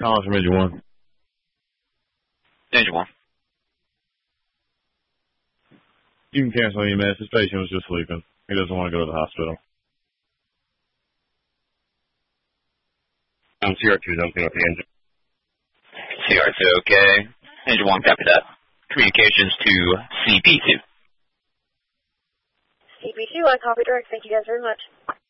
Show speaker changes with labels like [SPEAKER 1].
[SPEAKER 1] Calling from Engine 1.
[SPEAKER 2] Engine 1.
[SPEAKER 1] You can cancel EMS. This patient was just sleeping. He doesn't want to go to the hospital.
[SPEAKER 3] CR2 is open with the engine.
[SPEAKER 2] CR2, okay. Engine 1, copy that. Communications to CP2.
[SPEAKER 4] CP2, I copy direct. Thank you guys very much.